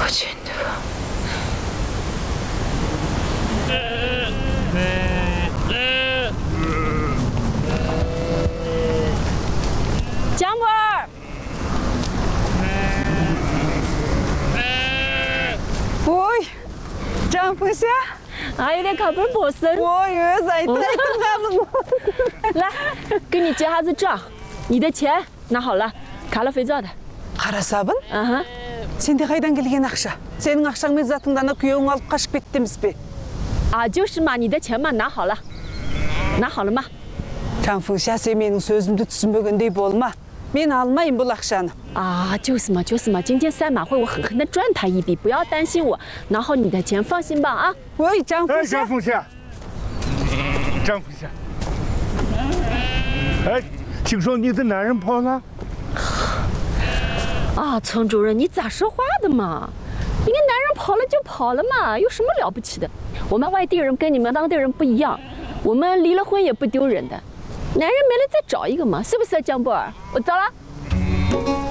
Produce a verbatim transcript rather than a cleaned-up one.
真的。 江波儿， 喂，张凤霞， 还有点靠本陌生。 我又在等俺们。 来，给你结下子账，你的钱拿好了，卡了肥皂的。 Қарасабын? Ага. Сен де қайдан келген ақша? Сенің ақшаңмен затыңды ана күйеуің алып қашып кеттіміз бе? 啊，就是嘛，你的钱嘛拿好了，拿好了吗？ Жанфыңша, сен менің сөзімді түсінбегендей болма. Мен алмайын бұл ақшаны. 啊，就是嘛，就是嘛，今天赛马会我狠狠的赚他一笔，不要担心我，拿好你的钱，放心吧啊。 喂，张凤哎， 霞。 张凤霞，张凤霞，哎，听说你的男人跑了？ 啊，村主任，你咋说话的嘛？你跟男人跑了就跑了嘛，有什么了不起的？我们外地人跟你们当地人不一样，我们离了婚也不丢人的。男人没了再找一个嘛，是不是江波儿？我走了。